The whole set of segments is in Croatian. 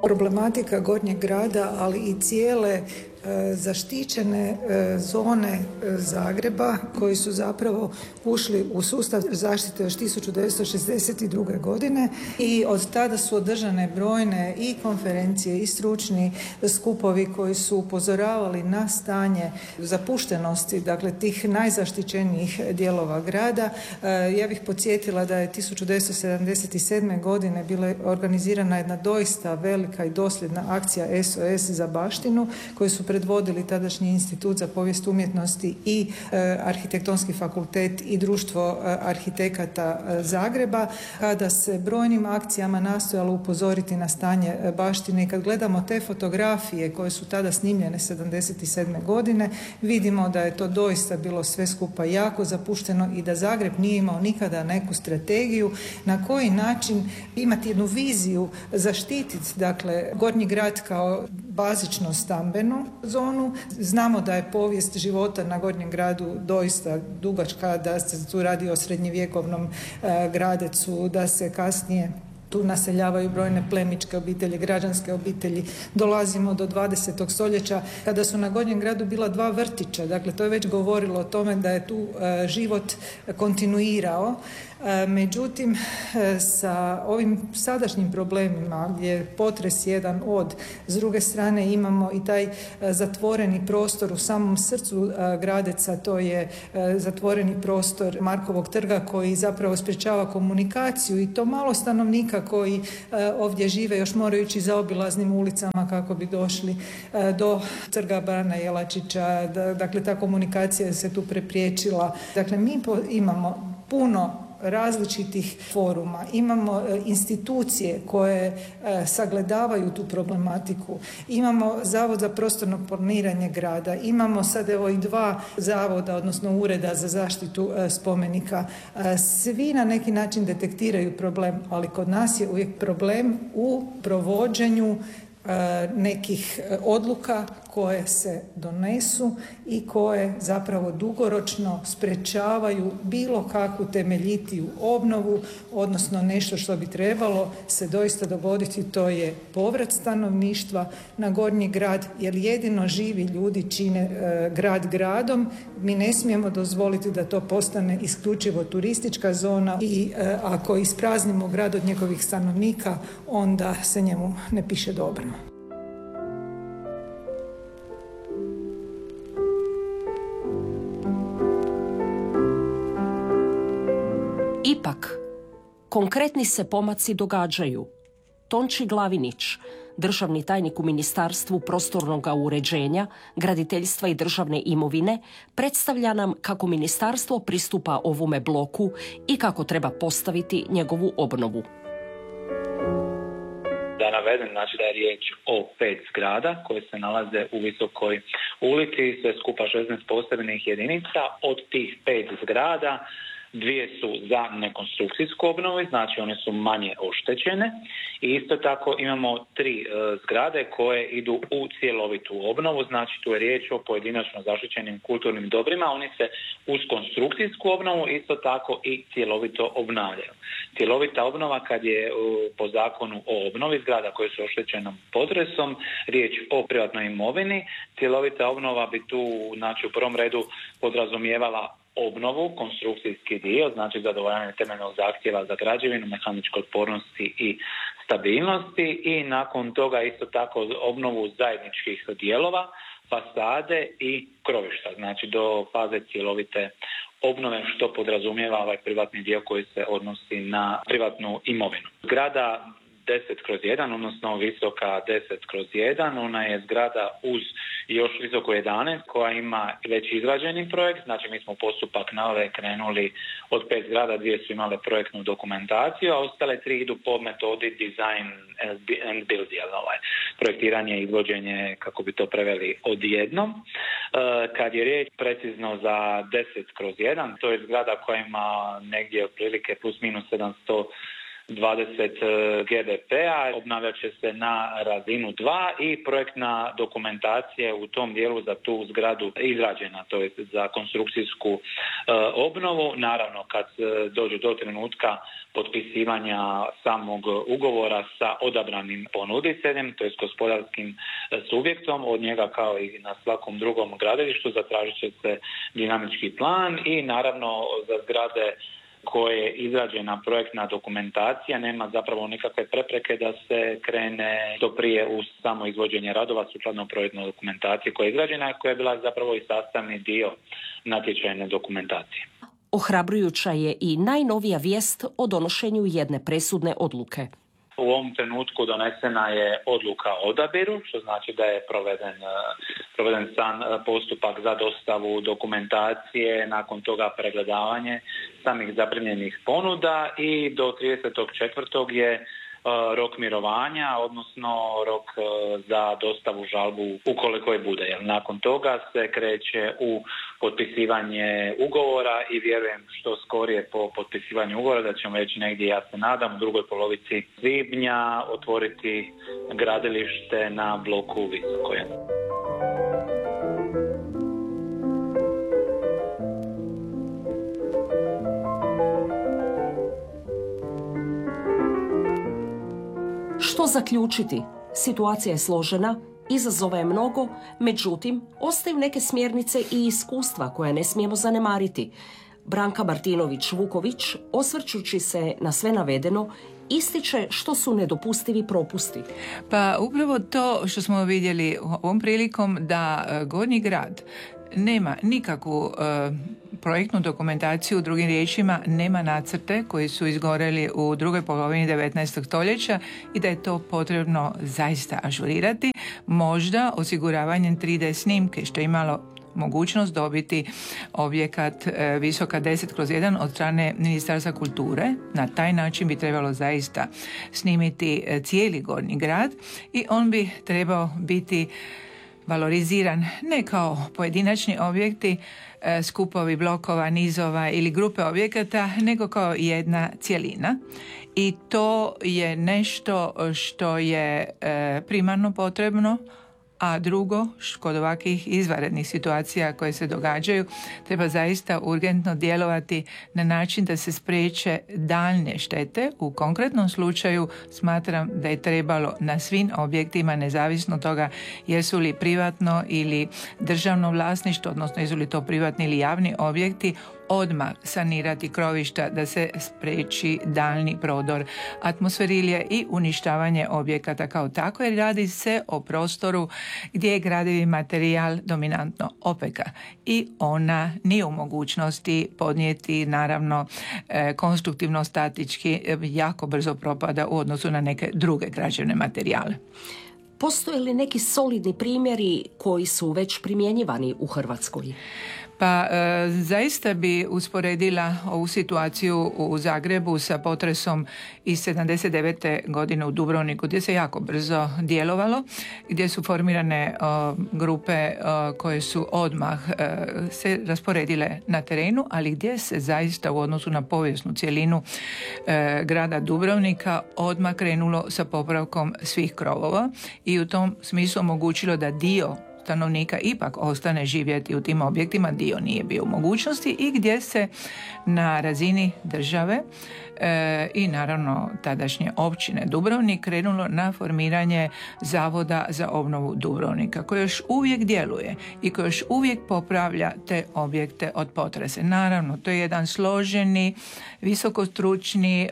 Problematika Gornjeg grada, ali i cijele zaštićene zone Zagreba koji su zapravo ušli u sustav zaštite još 1962. godine i od tada su održane brojne i konferencije i stručni skupovi koji su upozoravali na stanje zapuštenosti, dakle tih najzaštićenijih dijelova grada. Ja bih podsjetila da je 1977. godine bila organizirana jedna doista velika i dosljedna akcija SOS za baštinu koju su predvodili tadašnji Institut za povijest umjetnosti i Arhitektonski fakultet i Društvo arhitekata Zagreba, kada se brojnim akcijama nastojalo upozoriti na stanje baštine. I kad gledamo te fotografije koje su tada snimljene 77. godine, vidimo da je to doista bilo sve skupa jako zapušteno i da Zagreb nije imao nikada neku strategiju na koji način imati jednu viziju zaštititi, dakle, Gornji grad kao bazično stambenu zonu. Znamo da je povijest života na Gornjem gradu doista dugačka, da se tu radi o srednjevjekovnom Gradecu, da se kasnije tu naseljavaju brojne plemičke obitelji, građanske obitelji. Dolazimo do 20. stoljeća kada su na Gornjem gradu bila 2 vrtića. Dakle, to je već govorilo o tome da je tu život kontinuirao. Međutim, sa ovim sadašnjim problemima gdje je potres jedan od, s druge strane imamo i taj zatvoreni prostor u samom srcu Gradeca, to je zatvoreni prostor Markovog trga koji zapravo sprječava komunikaciju i to malo stanovnika koji ovdje žive još moraju ići zaobilaznim ulicama kako bi došli do trga Bana Jelačića. Dakle, ta komunikacija se tu prepriječila. Dakle, mi imamo puno različitih foruma, imamo institucije koje sagledavaju tu problematiku, imamo Zavod za prostorno planiranje grada, imamo sad evo i 2 zavoda, odnosno ureda za zaštitu spomenika. Svi na neki način detektiraju problem, ali kod nas je uvijek problem u provođenju nekih odluka koje se donesu i koje zapravo dugoročno sprečavaju bilo kakvu temeljitiju obnovu, odnosno nešto što bi trebalo se doista dogoditi, to je povrat stanovništva na Gornji grad, jer jedino živi ljudi čine grad gradom. Mi ne smijemo dozvoliti da to postane isključivo turistička zona i ako ispraznimo grad od njegovih stanovnika, onda se njemu ne piše dobro. Ipak, konkretni se pomaci događaju. Tonči Glavinić, državni tajnik u Ministarstvu prostornog uređenja, graditeljstva i državne imovine, predstavlja nam kako ministarstvo pristupa ovome bloku i kako treba postaviti njegovu obnovu. Da navedem, znači da je riječ o 5 zgrada koje se nalaze u Visokoj ulici, sve skupa 16 posebnih jedinica. Od tih 5 zgrada 2 su za nekonstrukcijsku obnovu, znači one su manje oštećene i isto tako imamo 3 zgrade koje idu u cjelovitu obnovu, znači tu je riječ o pojedinačno zaštićenim kulturnim dobrima, oni se uz konstrukcijsku obnovu isto tako i cjelovito obnavljaju. Cjelovita obnova kad je po zakonu o obnovi zgrada koje su oštećenom potresom, riječ o privatnoj imovini, cjelovita obnova bi tu, znači u prvom redu podrazumijevala obnovu, konstrukcijski dio, znači zadovoljavanje temeljnog zahtjeva za građevinu, mehaničke otpornosti i stabilnosti i nakon toga isto tako obnovu zajedničkih dijelova, fasade i krovišta, znači do faze cjelovite obnove što podrazumijeva ovaj privatni dio koji se odnosi na privatnu imovinu. Zgrada 10/1, odnosno visoka 10/1, ona je zgrada uz još visoko 11 koja ima već izrađeni projekt, znači mi smo postupak nove krenuli od 5 zgrada, 2 su imale projektnu dokumentaciju, a ostale 3 idu po metodi design and build, projektiranje i izvođenje, kako bi to preveli, odjednom. Kad je riječ precizno za 10/1, to je zgrada koja ima negdje otprilike plus minus 700 20 GBP-a, obnavljat će se na razinu 2 i projektna dokumentacija u tom dijelu za tu zgradu izrađena, to je za konstrukcijsku obnovu. Naravno, kad dođe do trenutka potpisivanja samog ugovora sa odabranim ponuditeljem, to je gospodarskim subjektom, od njega kao i na svakom drugom gradilištu zatražit će se dinamički plan i naravno za zgrade koje je izrađena projektna dokumentacija nema zapravo nikakve prepreke da se krene što prije u samo izvođenje radova sukladno projektnoj dokumentacije koja je izrađena i koja je bila zapravo i sastavni dio natječajne dokumentacije. Ohrabrujuća je i najnovija vijest o donošenju jedne presudne odluke. U ovom trenutku donesena je odluka o odabiru, što znači da je proveden sam postupak za dostavu dokumentacije, nakon toga pregledavanje samih zaprimljenih ponuda i do 30.4. je rok mirovanja, odnosno rok za dostavu žalbu ukoliko je bude. Nakon toga se kreće u potpisivanje ugovora i vjerujem što skorije po potpisivanju ugovora da ćemo već negdje, ja se nadam, u drugoj polovici svibnja otvoriti gradilište na bloku Visokoje. Što zaključiti? Situacija je složena, izazova je mnogo, međutim, ostaju neke smjernice i iskustva koje ne smijemo zanemariti. Branka Martinović-Vuković, osvrćući se na sve navedeno, ističe što su nedopustivi propusti. Pa upravo to što smo vidjeli ovom prilikom da Gornji grad nema nikakvu projektnu dokumentaciju, drugim riječima nema nacrte koji su izgoreli u drugoj polovini 19. stoljeća i da je to potrebno zaista ažurirati, možda osiguravanjem 3D snimke što je imalo mogućnost dobiti objekat Visoka 10/1 od strane Ministarstva kulture. Na taj način bi trebalo zaista snimiti cijeli Gornji grad i on bi trebao biti valoriziran ne kao pojedinačni objekti, skupovi blokova, nizova ili grupe objekata, nego kao jedna cjelina. I to je nešto što je primarno potrebno, a drugo, kod ovakvih izvanrednih situacija koje se događaju, treba zaista urgentno djelovati na način da se spriječe daljnje štete. U konkretnom slučaju smatram da je trebalo na svim objektima, nezavisno toga jesu li privatno ili državno vlasništvo, odnosno jesu li to privatni ili javni objekti, odmah sanirati krovišta da se spriječi daljni prodor atmosferilije i uništavanje objekata kao tako, jer radi se o prostoru gdje je gradivi materijal dominantno opeka i ona nije u mogućnosti podnijeti naravno konstruktivno statički jako brzo propada u odnosu na neke druge građevne materijale. Postoje li neki solidni primjeri koji su već primjenjivani u Hrvatskoj? Pa zaista bi usporedila ovu situaciju u Zagrebu sa potresom iz 79. godine u Dubrovniku, gdje se jako brzo djelovalo, gdje su formirane grupe koje su odmah se rasporedile na terenu, ali gdje se zaista u odnosu na povijesnu cjelinu grada Dubrovnika odmah krenulo sa popravkom svih krovova i u tom smislu omogućilo da dio stanovnika ipak ostane živjeti u tim objektima, dio nije bio u mogućnosti i gdje se na razini države i naravno tadašnje općine Dubrovnik krenulo na formiranje Zavoda za obnovu Dubrovnika koji još uvijek djeluje i koji još uvijek popravlja te objekte od potresa. Naravno, to je jedan složeni, visokostručni,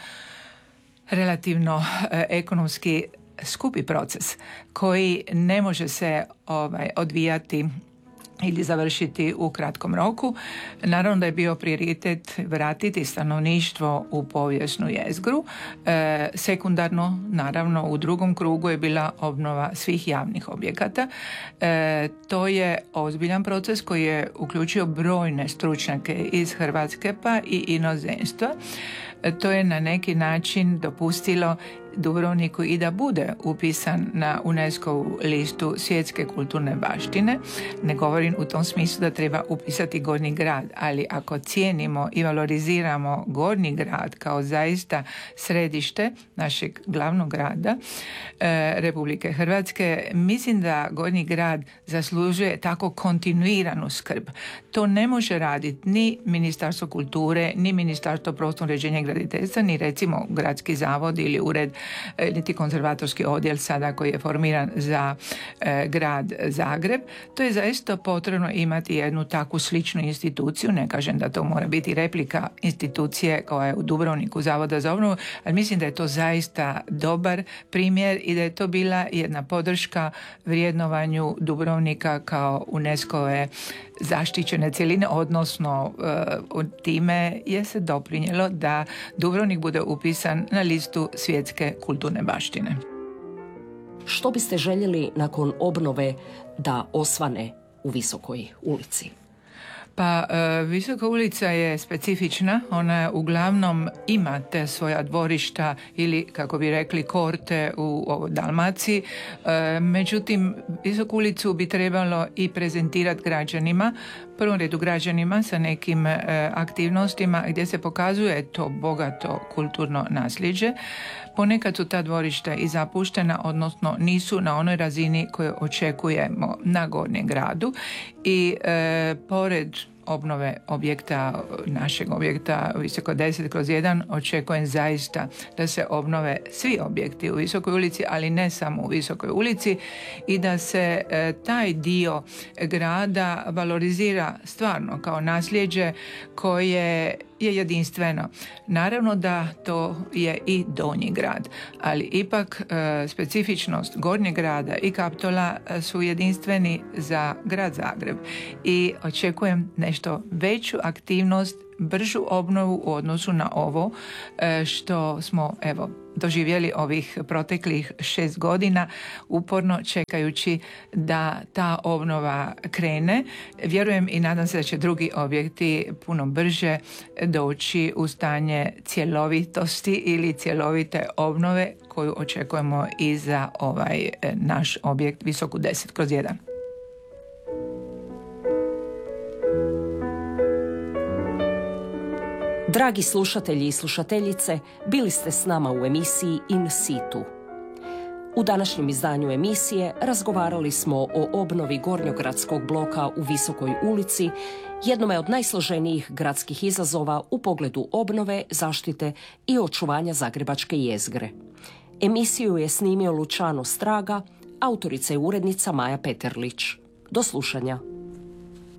relativno ekonomski skupi proces koji ne može se odvijati ili završiti u kratkom roku. Naravno da je bio prioritet vratiti stanovništvo u povijesnu jezgru. Sekundarno, naravno, u drugom krugu je bila obnova svih javnih objekata. To je ozbiljan proces koji je uključio brojne stručnjake iz Hrvatske pa i inozemstva. To je na neki način dopustilo Dubrovniku i da bude upisan na UNESCO-vu listu svjetske kulturne baštine. Ne govorim u tom smislu da treba upisati Gornji grad, ali ako cijenimo i valoriziramo Gornji grad kao zaista središte našeg glavnog grada Republike Hrvatske, mislim da Gornji grad zaslužuje tako kontinuiranu skrb. To ne može raditi ni Ministarstvo kulture, ni Ministarstvo prostornog uređenja i graditeljstva, ni recimo Gradski zavod ili ured, niti konzervatorski odjel sada koji je formiran za grad Zagreb. To je zaista potrebno imati jednu takvu sličnu instituciju. Ne kažem da to mora biti replika institucije koja je u Dubrovniku Zavoda za obnovu, ali mislim da je to zaista dobar primjer i da je to bila jedna podrška vrijednovanju Dubrovnika kao UNESCO-ve zaštićene cjeline, odnosno time je se doprinijelo da Dubrovnik bude upisan na listu svjetske kulturne baštine. Što biste željeli nakon obnove da osvane u Visokoj ulici? Pa Visoka ulica je specifična, ona uglavnom ima te svoja dvorišta ili kako bi rekli korte u Dalmaciji, međutim Visoku ulicu bi trebalo i prezentirati građanima, prvom redu građanima sa nekim aktivnostima gdje se pokazuje to bogato kulturno nasljeđe. Ponekad su ta dvorišta i zapuštena, odnosno nisu na onoj razini koju očekujemo na Gornjem gradu i pored obnove objekta, našeg objekta Visoko 10/1 očekujem zaista da se obnove svi objekti u Visokoj ulici, ali ne samo u Visokoj ulici i da se taj dio grada valorizira stvarno kao nasljeđe koje je jedinstveno. Naravno da to je i Donji grad, ali ipak specifičnost Gornjeg grada i Kaptola su jedinstveni za grad Zagreb i očekujem nešto veću aktivnost, bržu obnovu u odnosu na ovo što smo doživjeli ovih proteklih 6 godina uporno čekajući da ta obnova krene. Vjerujem i nadam se da će drugi objekti puno brže doći u stanje cjelovitosti ili cjelovite obnove koju očekujemo i za ovaj naš objekt Visoku 10/1. Dragi slušatelji i slušateljice, bili ste s nama u emisiji In situ. U današnjem izdanju emisije razgovarali smo o obnovi gornjogradskog bloka u Visokoj ulici, jednome od najsloženijih gradskih izazova u pogledu obnove, zaštite i očuvanja zagrebačke jezgre. Emisiju je snimio Luciano Straga, autorica i urednica Maja Peterlić. Do slušanja.